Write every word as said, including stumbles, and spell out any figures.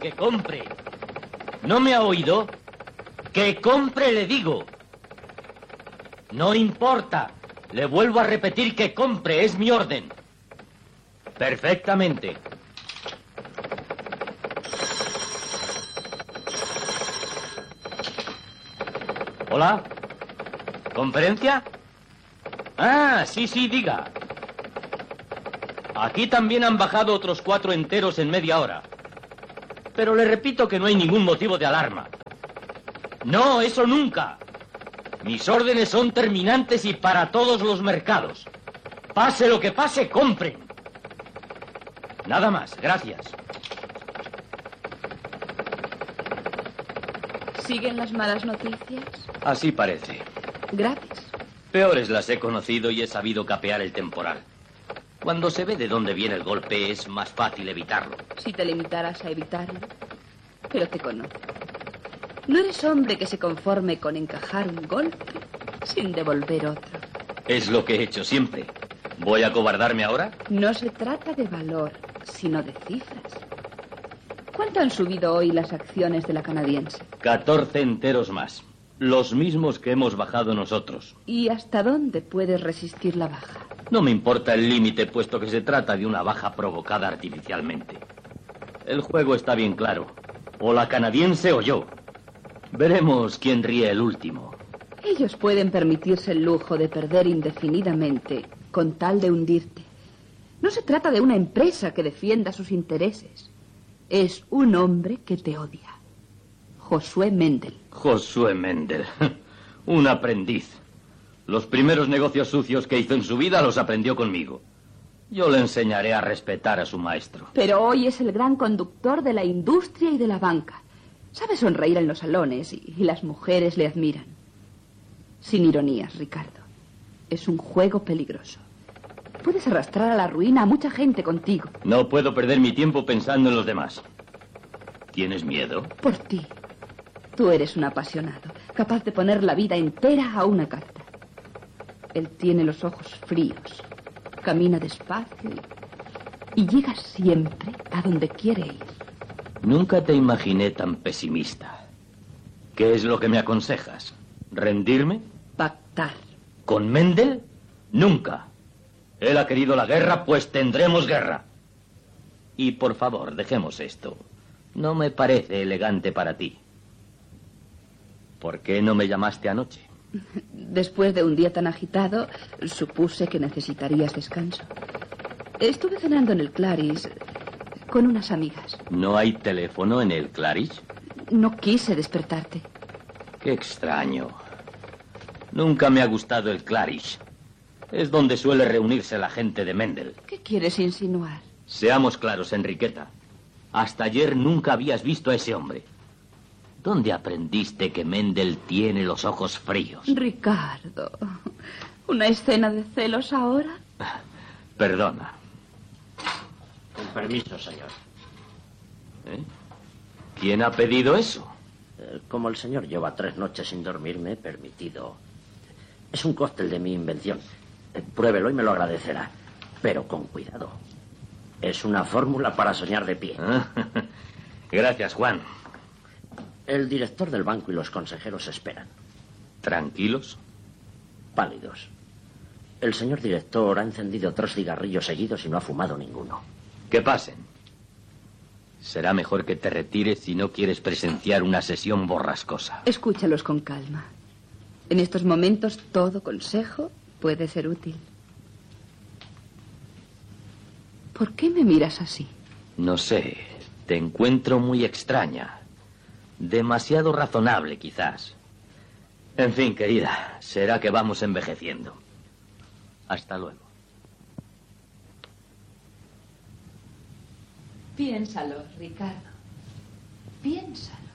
Que compre. ¿No me ha oído? Que compre, le digo. No importa. Le vuelvo a repetir que compre. Es mi orden. Perfectamente. ¿Hola? ¿Conferencia? Ah, sí, sí, diga. Aquí también han bajado otros cuatro enteros en media hora. Pero le repito que no hay ningún motivo de alarma. No, eso nunca. Mis órdenes son terminantes y para todos los mercados. Pase lo que pase, compren. Nada más, gracias. ¿Siguen las malas noticias? Así parece. Graves. Peores las he conocido y he sabido capear el temporal. Cuando se ve de dónde viene el golpe es más fácil evitarlo. Si te limitaras a evitarlo. Pero te conozco. No eres hombre que se conforme con encajar un golpe sin devolver otro. Es lo que he hecho siempre. ¿Voy a acobardarme ahora? No se trata de valor, sino de cifras. ¿Cuánto han subido hoy las acciones de la canadiense? Catorce enteros más. Los mismos que hemos bajado nosotros. ¿Y hasta dónde puedes resistir la baja? No me importa el límite, puesto que se trata de una baja provocada artificialmente. El juego está bien claro. O la canadiense o yo. Veremos quién ríe el último. Ellos pueden permitirse el lujo de perder indefinidamente con tal de hundirte. No se trata de una empresa que defienda sus intereses. Es un hombre que te odia. Josué Mendel. Josué Mendel. Un aprendiz. Los primeros negocios sucios que hizo en su vida los aprendió conmigo. Yo le enseñaré a respetar a su maestro. Pero hoy es el gran conductor de la industria y de la banca. Sabe sonreír en los salones y, y las mujeres le admiran. Sin ironías, Ricardo. Es un juego peligroso. Puedes arrastrar a la ruina a mucha gente contigo. No puedo perder mi tiempo pensando en los demás. ¿Tienes miedo? Por ti. Tú eres un apasionado, capaz de poner la vida entera a una carta. Él tiene los ojos fríos, camina despacio y, y llega siempre a donde quiere ir. Nunca te imaginé tan pesimista. ¿Qué es lo que me aconsejas? ¿Rendirme? Pactar. ¿Con Mendel? Nunca. Él ha querido la guerra, pues tendremos guerra. Y por favor, dejemos esto. No me parece elegante para ti. ¿Por qué no me llamaste anoche? Después de un día tan agitado, supuse que necesitarías descanso. Estuve cenando en el Clarice con unas amigas. ¿No hay teléfono en el Clarice? No quise despertarte. Qué extraño. Nunca me ha gustado el Clarice. Es donde suele reunirse la gente de Mendel. ¿Qué quieres insinuar? Seamos claros, Enriqueta. Hasta ayer nunca habías visto a ese hombre. ¿Dónde aprendiste que Mendel tiene los ojos fríos? Ricardo, ¿una escena de celos ahora? Perdona. Con permiso, señor. ¿Eh? ¿Quién ha pedido eso? Eh, como el señor lleva tres noches sin dormir, me he permitido. Es un cóctel de mi invención. Eh, pruébelo y me lo agradecerá. Pero con cuidado. Es una fórmula para soñar de pie. Gracias, Juan. El director del banco y los consejeros esperan. ¿Tranquilos? Pálidos. El señor director ha encendido tres cigarrillos seguidos y no ha fumado ninguno. Que pasen. Será mejor que te retires si no quieres presenciar una sesión borrascosa. Escúchalos con calma. En estos momentos todo consejo puede ser útil. ¿Por qué me miras así? No sé. Te encuentro muy extraña. Demasiado razonable, quizás. En fin, querida, será que vamos envejeciendo. Hasta luego. Piénsalo, Ricardo. Piénsalo.